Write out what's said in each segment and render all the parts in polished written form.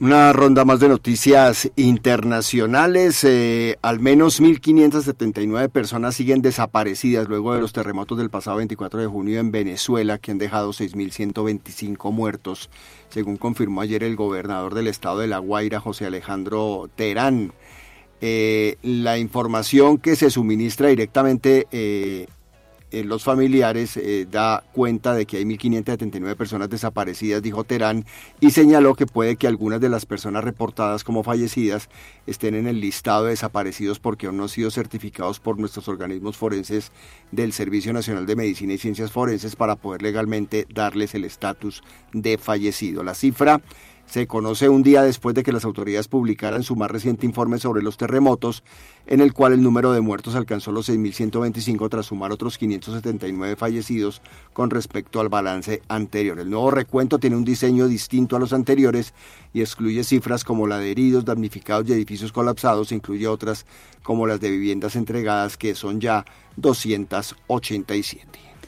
Una ronda más de noticias internacionales. Al menos 1.579 personas siguen desaparecidas luego de los terremotos del pasado 24 de junio en Venezuela, que han dejado 6.125 muertos, según confirmó ayer el gobernador del estado de La Guaira, José Alejandro Terán. La información que se suministra directamente los familiares da cuenta de que hay 1.579 personas desaparecidas, dijo Terán, y señaló que puede que algunas de las personas reportadas como fallecidas estén en el listado de desaparecidos porque aún no han sido certificados por nuestros organismos forenses del Servicio Nacional de Medicina y Ciencias Forenses para poder legalmente darles el estatus de fallecido. La cifra se conoce un día después de que las autoridades publicaran su más reciente informe sobre los terremotos, en el cual el número de muertos alcanzó los 6.125 tras sumar otros 579 fallecidos con respecto al balance anterior. El nuevo recuento tiene un diseño distinto a los anteriores y excluye cifras como la de heridos, damnificados y edificios colapsados, e incluye otras como las de viviendas entregadas, que son ya 287.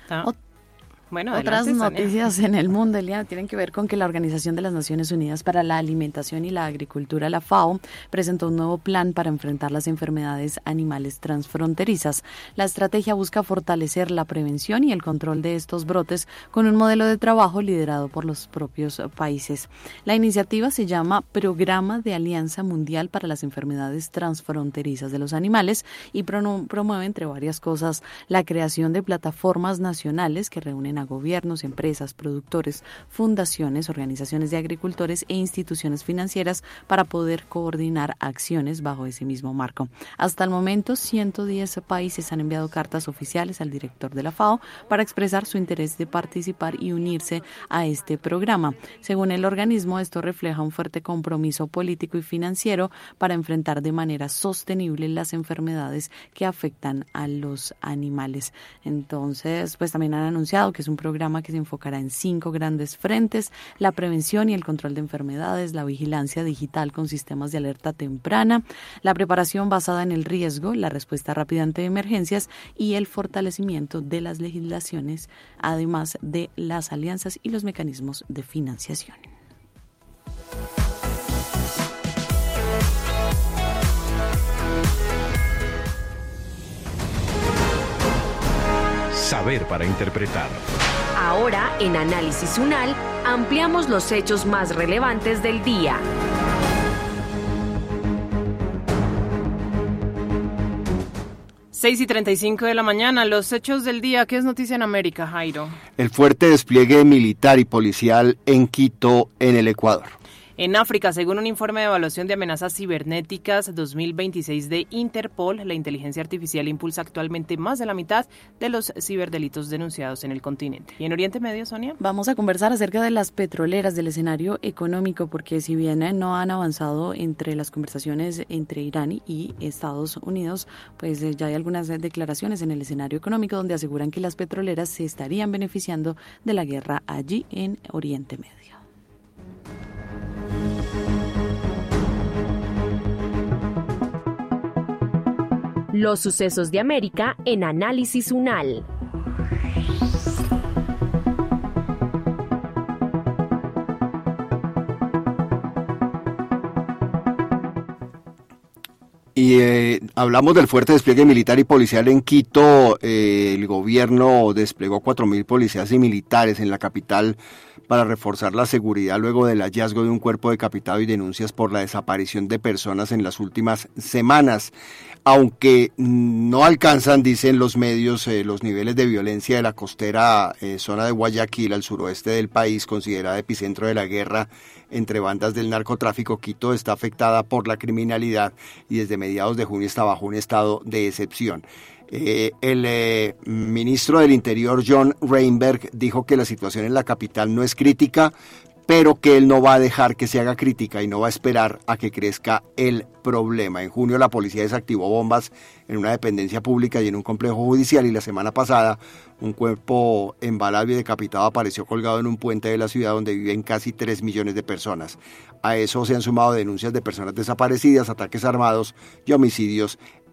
Bueno, otras noticias en el mundo, Eliana, tienen que ver con que la Organización de las Naciones Unidas para la Alimentación y la Agricultura, la FAO, presentó un nuevo plan para enfrentar las enfermedades animales transfronterizas. La estrategia busca fortalecer la prevención y el control de estos brotes con un modelo de trabajo liderado por los propios países. La iniciativa se llama Programa de Alianza Mundial para las Enfermedades Transfronterizas de los Animales y promueve, entre varias cosas, la creación de plataformas nacionales que reúnen a gobiernos, empresas, productores, fundaciones, organizaciones de agricultores e instituciones financieras para poder coordinar acciones bajo ese mismo marco. Hasta el momento, 110 países han enviado cartas oficiales al director de la FAO para expresar su interés de participar y unirse a este programa. Según el organismo, esto refleja un fuerte compromiso político y financiero para enfrentar de manera sostenible las enfermedades que afectan a los animales. Entonces, pues también han anunciado que es un programa que se enfocará en 5 grandes frentes: la prevención y el control de enfermedades, la vigilancia digital con sistemas de alerta temprana, la preparación basada en el riesgo, la respuesta rápida ante emergencias y el fortalecimiento de las legislaciones, además de las alianzas y los mecanismos de financiación. Saber para interpretar. Ahora, en Análisis UNAL, ampliamos los hechos más relevantes del día. Seis y 35 de la mañana, los hechos del día. ¿Qué es noticia en América, Jairo? El fuerte despliegue militar y policial en Quito, en el Ecuador. En África, según un informe de evaluación de amenazas cibernéticas 2026 de Interpol, la inteligencia artificial impulsa actualmente más de la mitad de los ciberdelitos denunciados en el continente. ¿Y en Oriente Medio, Sonia? Vamos a conversar acerca de las petroleras, del escenario económico, porque si bien no han avanzado entre las conversaciones entre Irán y Estados Unidos, pues ya hay algunas declaraciones en el escenario económico donde aseguran que las petroleras se estarían beneficiando de la guerra allí en Oriente Medio. Los sucesos de América en Análisis UNAL. Y hablamos del fuerte despliegue militar y policial en Quito. El gobierno desplegó 4.000 policías y militares en la capital para reforzar la seguridad luego del hallazgo de un cuerpo decapitado y denuncias por la desaparición de personas en las últimas semanas. Aunque no alcanzan, dicen los medios, los niveles de violencia de la costera zona de Guayaquil, al suroeste del país, considerada epicentro de la guerra entre bandas del narcotráfico, Quito está afectada por la criminalidad y desde mediados de junio está bajo un estado de excepción. El ministro del Interior, John Reinberg, dijo que la situación en la capital no es crítica, pero que él no va a dejar que se haga crítica y no va a esperar a que crezca el problema. En junio la policía desactivó bombas en una dependencia pública y en un complejo judicial, y la semana pasada un cuerpo embalado y decapitado apareció colgado en un puente de la ciudad donde viven casi 3 millones de personas. A eso se han sumado denuncias de personas desaparecidas, ataques armados y homicidios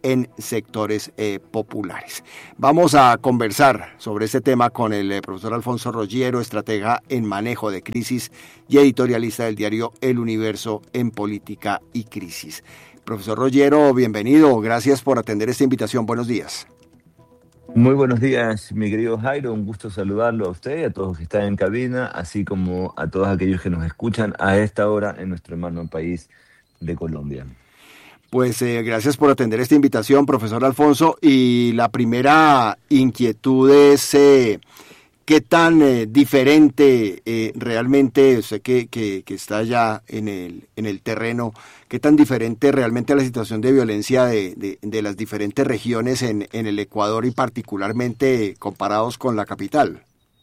en sectores populares. Vamos a conversar sobre este tema con el profesor Alfonso Roggiero, estratega en manejo de crisis y editorialista del diario El Universo en Política y Crisis. Profesor Roggiero, bienvenido. Gracias por atender esta invitación. Buenos días. Muy buenos días, mi querido Jairo. Un gusto saludarlo a usted y a todos los que están en cabina, así como a todos aquellos que nos escuchan a esta hora en nuestro hermano país de Colombia. Pues gracias por atender esta invitación, profesor Alfonso. Y la primera inquietud es qué tan diferente realmente, usted que está ya en el terreno, qué tan diferente realmente a la situación de violencia de las diferentes regiones en el Ecuador y particularmente comparados con la capital.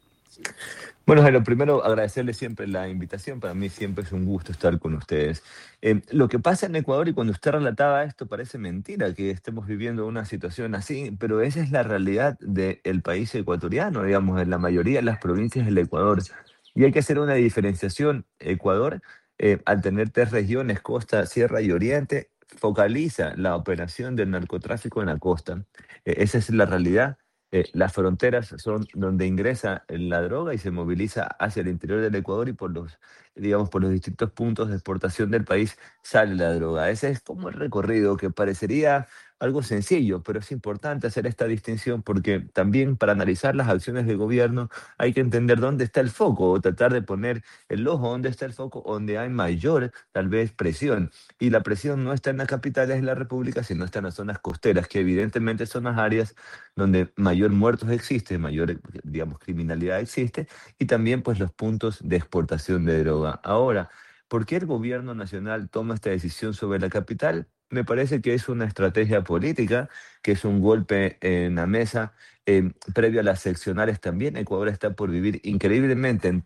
Bueno, Jairo, primero agradecerle siempre la invitación. Para mí siempre es un gusto estar con ustedes. Lo que pasa en Ecuador, y cuando usted relataba esto, parece mentira que estemos viviendo una situación así, pero esa es la realidad del país ecuatoriano, digamos, en la mayoría de las provincias del Ecuador. Y hay que hacer una diferenciación. Ecuador, al tener 3 regiones, costa, sierra y oriente, focaliza la operación del narcotráfico en la costa. Esa es la realidad. Las fronteras son donde ingresa la droga y se moviliza hacia el interior del Ecuador, y por los distintos puntos de exportación del país sale la droga. Ese es como el recorrido que parecería algo sencillo, pero es importante hacer esta distinción porque también para analizar las acciones del gobierno hay que entender dónde está el foco, o tratar de poner el ojo donde está el foco, donde hay mayor, tal vez, presión. Y la presión no está en las capitales de la República, sino está en las zonas costeras, que evidentemente son las áreas donde mayor muertos existe, mayor, digamos, criminalidad existe, y también pues los puntos de exportación de droga. Ahora, ¿por qué el gobierno nacional toma esta decisión sobre la capital? Me parece que es una estrategia política, que es un golpe en la mesa, previo a las seccionales también. Ecuador está por vivir increíblemente en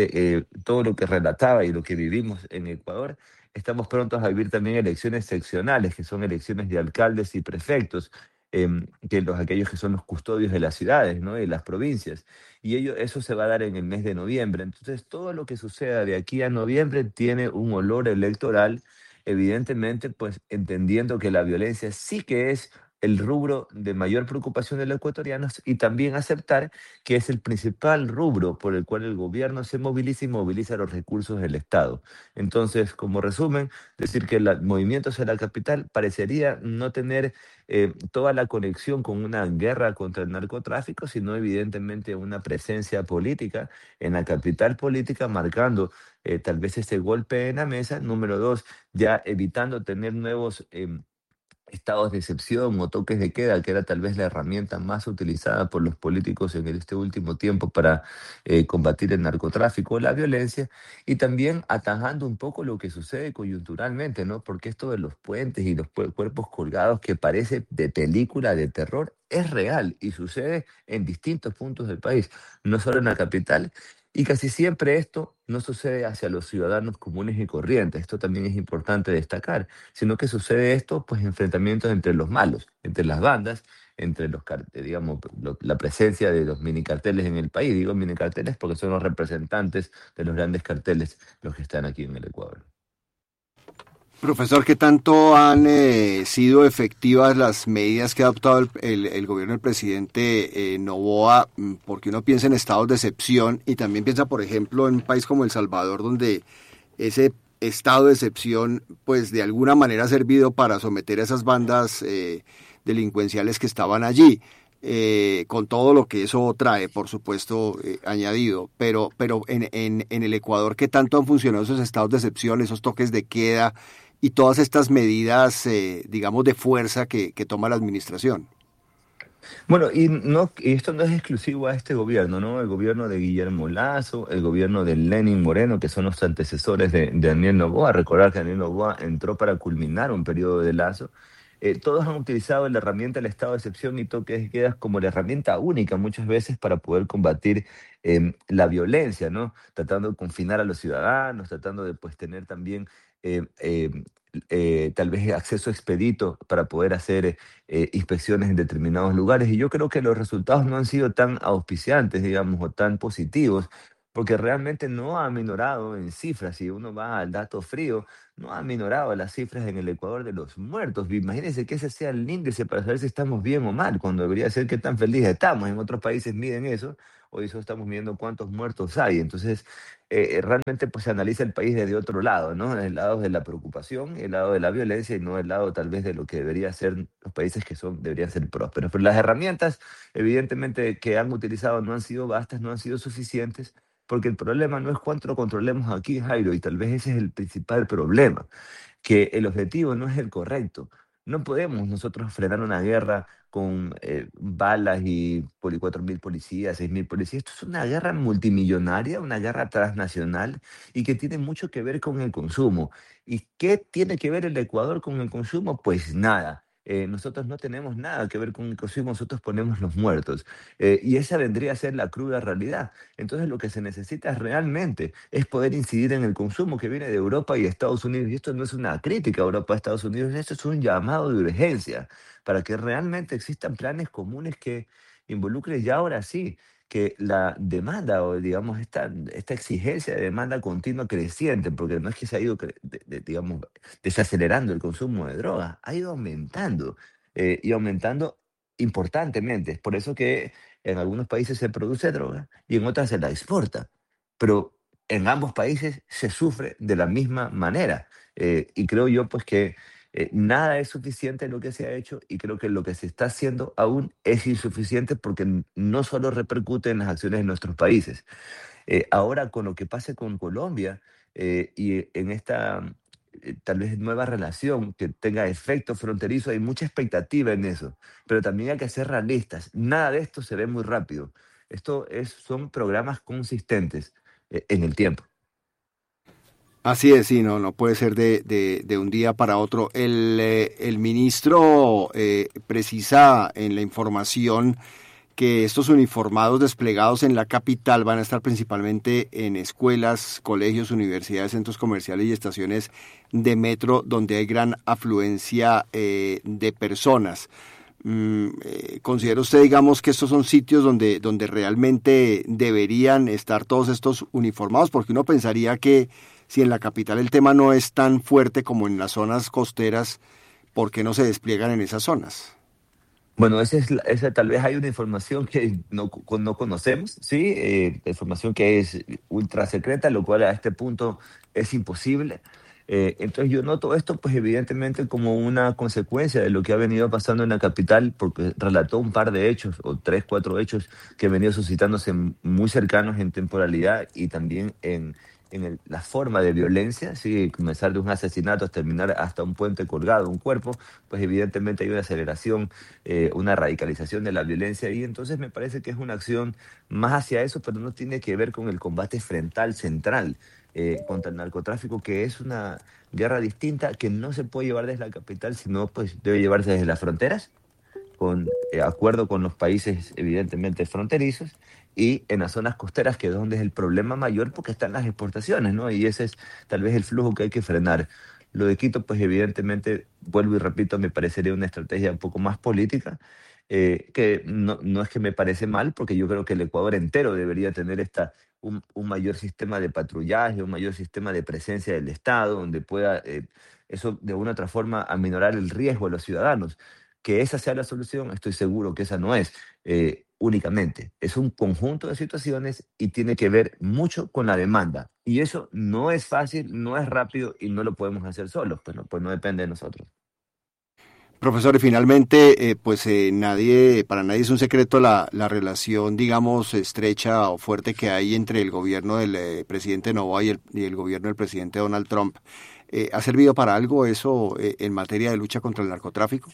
todo lo que relataba y lo que vivimos en Ecuador. Estamos prontos a vivir también elecciones seccionales, que son elecciones de alcaldes y prefectos, aquellos que son los custodios de las ciudades, ¿no? Y las provincias. Y eso se va a dar en el mes de noviembre. Entonces, todo lo que suceda de aquí a noviembre tiene un olor electoral, evidentemente, pues entendiendo que la violencia sí que es el rubro de mayor preocupación de los ecuatorianos, y también aceptar que es el principal rubro por el cual el gobierno se moviliza y moviliza los recursos del Estado. Entonces, como resumen, decir que el movimiento hacia la capital parecería no tener toda la conexión con una guerra contra el narcotráfico, sino evidentemente una presencia política en la capital política, marcando tal vez ese golpe en la mesa. Número dos, ya evitando tener nuevos estados de excepción o toques de queda, que era tal vez la herramienta más utilizada por los políticos en este último tiempo para combatir el narcotráfico o la violencia, y también atajando un poco lo que sucede coyunturalmente, ¿no? Porque esto de los puentes y los cuerpos colgados, que parece de película de terror, es real y sucede en distintos puntos del país, no solo en la capital. Y casi siempre esto no sucede hacia los ciudadanos comunes y corrientes, esto también es importante destacar, sino que sucede esto, pues, enfrentamientos entre los malos, entre las bandas, entre digamos, la presencia de los minicarteles en el país. Digo minicarteles porque son los representantes de los grandes carteles los que están aquí en el Ecuador. Profesor, ¿qué tanto han sido efectivas las medidas que ha adoptado el gobierno del presidente Noboa? Porque uno piensa en estados de excepción y también piensa, por ejemplo, en un país como El Salvador, donde ese estado de excepción, pues de alguna manera ha servido para someter a esas bandas delincuenciales que estaban allí, con todo lo que eso trae, por supuesto, añadido. Pero en el Ecuador, ¿qué tanto han funcionado esos estados de excepción, esos toques de queda y todas estas medidas, digamos, de fuerza que toma la administración? Bueno, y esto no es exclusivo a este gobierno, ¿no? El gobierno de Guillermo Lasso, el gobierno de Lenín Moreno, que son los antecesores de Daniel Noboa. Recordar que Daniel Noboa entró para culminar un periodo de Lasso. Todos han utilizado la herramienta del estado de excepción y toques de quedas como la herramienta única muchas veces para poder combatir la violencia, ¿no? Tratando de confinar a los ciudadanos, tratando de, pues, tener también eh, eh, tal vez acceso expedito para poder hacer inspecciones en determinados lugares. Y yo creo que los resultados no han sido tan auspiciantes, digamos, o tan positivos, porque realmente no ha minorado en cifras. Si uno va al dato frío, no ha minorado las cifras en el Ecuador de los muertos. Imagínense que ese sea el índice para saber si estamos bien o mal, cuando debería ser qué tan felices estamos. En otros países miden eso, hoy solo estamos viendo cuántos muertos hay. Entonces, realmente pues se analiza el país desde otro lado, ¿no? El lado de la preocupación, el lado de la violencia y no el lado tal vez de lo que debería ser los países que deberían ser prósperos. Pero las herramientas, evidentemente, que han utilizado no han sido vastas, no han sido suficientes, porque el problema no es cuánto lo controlemos aquí, Jairo, y tal vez ese es el principal problema, que el objetivo no es el correcto. No podemos nosotros frenar una guerra con balas y 4.000 policías, 6.000 policías. Esto es una guerra multimillonaria, una guerra transnacional y que tiene mucho que ver con el consumo. ¿Y qué tiene que ver el Ecuador con el consumo? Pues nada. Nosotros no tenemos nada que ver con el consumo, nosotros ponemos los muertos. Y esa vendría a ser la cruda realidad. Entonces lo que se necesita realmente es poder incidir en el consumo que viene de Europa y Estados Unidos. Y esto no es una crítica a Europa y Estados Unidos, esto es un llamado de urgencia para que realmente existan planes comunes que involucren ya ahora sí que la demanda o digamos esta exigencia de demanda continua creciente, porque no es que se ha ido, digamos, desacelerando el consumo de drogas, ha ido aumentando y aumentando importantemente. Es por eso que en algunos países se produce droga y en otras se la exporta. Pero en ambos países se sufre de la misma manera. Y creo yo pues que nada es suficiente en lo que se ha hecho y creo que lo que se está haciendo aún es insuficiente porque no solo repercute en las acciones de nuestros países. Ahora con lo que pase con Colombia y en esta tal vez nueva relación que tenga efecto fronterizo, hay mucha expectativa en eso, pero también hay que ser realistas. Nada de esto se ve muy rápido. Son programas consistentes en el tiempo. Así es, sí, no puede ser de un día para otro. El ministro precisa en la información que estos uniformados desplegados en la capital van a estar principalmente en escuelas, colegios, universidades, centros comerciales y estaciones de metro donde hay gran afluencia de personas. ¿Considera usted, digamos, que estos son sitios donde realmente deberían estar todos estos uniformados? Porque uno pensaría que si en la capital el tema no es tan fuerte como en las zonas costeras, ¿por qué no se despliegan en esas zonas? Bueno, esa tal vez hay una información que no conocemos, ¿sí? Información que es ultra secreta, lo cual a este punto es imposible. Entonces yo noto esto, pues evidentemente como una consecuencia de lo que ha venido pasando en la capital, porque relató un par de hechos, o 3, 4 hechos, que han venido suscitándose muy cercanos en temporalidad y también en la forma de violencia, ¿sí? Comenzar de un asesinato hasta terminar hasta un puente colgado, un cuerpo, pues evidentemente hay una aceleración, una radicalización de la violencia y entonces me parece que es una acción más hacia eso, pero no tiene que ver con el combate frontal central contra el narcotráfico, que es una guerra distinta que no se puede llevar desde la capital, sino pues debe llevarse desde las fronteras, con acuerdo con los países evidentemente fronterizos y en las zonas costeras, que es donde es el problema mayor porque están las exportaciones, ¿no? Y ese es tal vez el flujo que hay que frenar. Lo de Quito, pues evidentemente, vuelvo y repito, me parecería una estrategia un poco más política, que no es que me parece mal, porque yo creo que el Ecuador entero debería tener un mayor sistema de patrullaje, un mayor sistema de presencia del Estado, donde pueda eso de una u otra forma aminorar el riesgo a los ciudadanos. Que esa sea la solución, estoy seguro que esa no es únicamente. Es un conjunto de situaciones y tiene que ver mucho con la demanda. Y eso no es fácil, no es rápido y no lo podemos hacer solos, pues no depende de nosotros. Profesor, y finalmente, para nadie es un secreto la relación, digamos, estrecha o fuerte que hay entre el gobierno del presidente Noboa y el gobierno del presidente Donald Trump. ¿Ha servido para algo eso en materia de lucha contra el narcotráfico?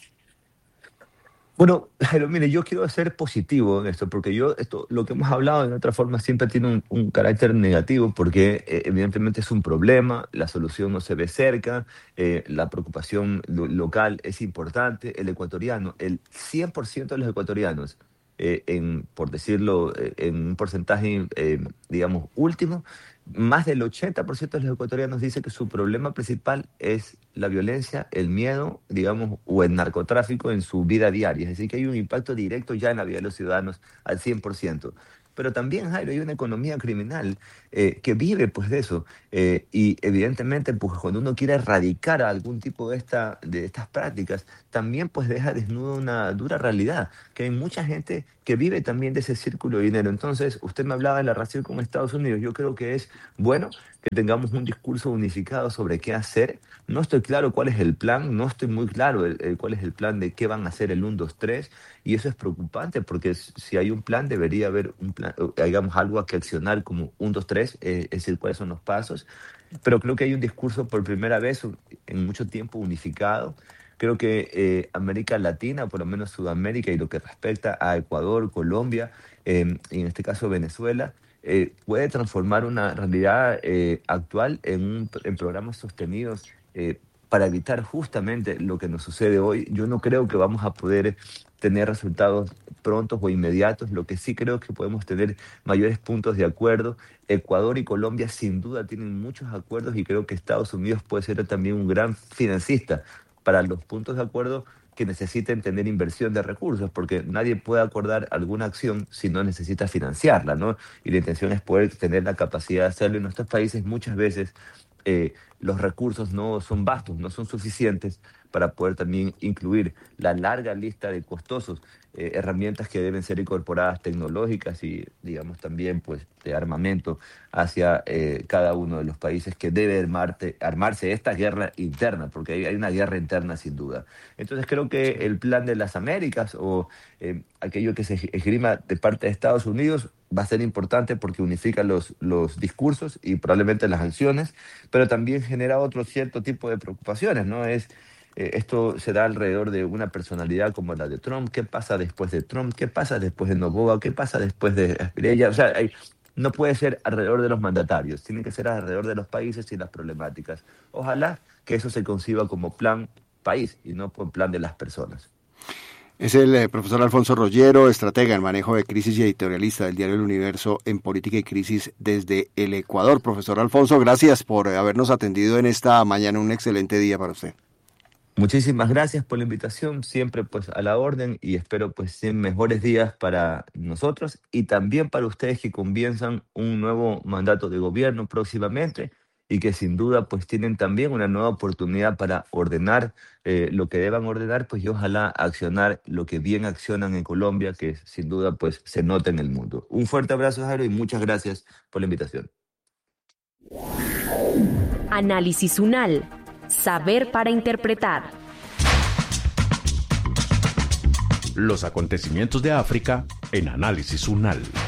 Bueno, Jairo, mire, yo quiero ser positivo en esto, porque lo que hemos hablado de otra forma siempre tiene un carácter negativo, porque evidentemente es un problema, la solución no se ve cerca, la preocupación local es importante, el ecuatoriano, el 100% de los ecuatorianos, por decirlo, en un porcentaje, digamos, último, más del 80% de los ecuatorianos dice que su problema principal es la violencia, el miedo, digamos, o el narcotráfico en su vida diaria. Es decir, que hay un impacto directo ya en la vida de los ciudadanos al 100%. pero también, Jairo, hay una economía criminal que vive pues de eso. Y evidentemente, pues cuando uno quiere erradicar algún tipo de estas prácticas, también pues deja desnudo una dura realidad, que hay mucha gente que vive también de ese círculo de dinero. Entonces, usted me hablaba de la relación con Estados Unidos. Yo creo que es bueno que tengamos un discurso unificado sobre qué hacer. No estoy claro cuál es el plan, no estoy muy claro cuál es el plan de qué van a hacer el 1, 2, 3, y eso es preocupante porque si hay un plan, debería haber un plan, digamos, algo a que accionar como 1, 2, 3, es decir, cuáles son los pasos. Pero creo que hay un discurso por primera vez en mucho tiempo unificado. Creo que América Latina, por lo menos Sudamérica, y lo que respecta a Ecuador, Colombia, y en este caso Venezuela, puede transformar una realidad actual en programas sostenidos para evitar justamente lo que nos sucede hoy. Yo no creo que vamos a poder tener resultados prontos o inmediatos. Lo que sí creo es que podemos tener mayores puntos de acuerdo. Ecuador y Colombia sin duda tienen muchos acuerdos y creo que Estados Unidos puede ser también un gran financista para los puntos de acuerdo que necesiten tener inversión de recursos, porque nadie puede acordar alguna acción si no necesita financiarla, ¿no? Y la intención es poder tener la capacidad de hacerlo. En nuestros países muchas veces los recursos no son vastos, no son suficientes para poder también incluir la larga lista de costosos herramientas que deben ser incorporadas tecnológicas y, digamos, también pues de armamento hacia cada uno de los países que debe armarse esta guerra interna, porque hay una guerra interna sin duda. Entonces creo que el plan de las Américas o aquello que se esgrima de parte de Estados Unidos va a ser importante porque unifica los discursos y probablemente las acciones, pero también genera otro cierto tipo de preocupaciones, ¿no? Esto se da alrededor de una personalidad como la de Trump. ¿Qué pasa después de Trump? ¿Qué pasa después de Noboa? ¿Qué pasa después de Aspirilla? O sea, no puede ser alrededor de los mandatarios, tiene que ser alrededor de los países y las problemáticas. Ojalá que eso se conciba como plan país y no como plan de las personas. Es el profesor Alfonso Rollero, estratega en manejo de crisis y editorialista del diario El Universo en política y crisis desde el Ecuador. Profesor Alfonso, gracias por habernos atendido en esta mañana. Un excelente día para usted. Muchísimas gracias por la invitación, siempre pues a la orden y espero pues mejores días para nosotros y también para ustedes que comienzan un nuevo mandato de gobierno próximamente y que sin duda pues tienen también una nueva oportunidad para ordenar lo que deban ordenar pues y ojalá accionar lo que bien accionan en Colombia, que sin duda pues se nota en el mundo. Un fuerte abrazo, Jairo, y muchas gracias por la invitación. Análisis UNAL. Saber para interpretar. Los acontecimientos de África en Análisis UNAL.